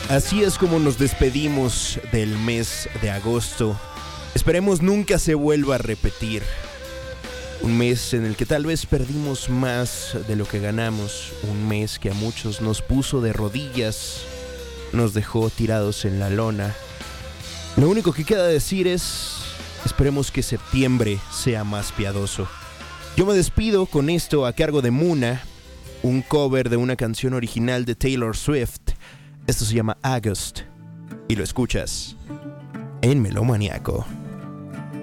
Así es como nos despedimos del mes de agosto. Esperemos nunca se vuelva a repetir. Un mes en el que tal vez perdimos más de lo que ganamos. Un mes que a muchos nos puso de rodillas, nos dejó tirados en la lona. Lo único que queda decir es: esperemos que septiembre sea más piadoso. Yo me despido con esto a cargo de Muna, un cover de una canción original de Taylor Swift. Esto se llama August y lo escuchas en Melomaniaco.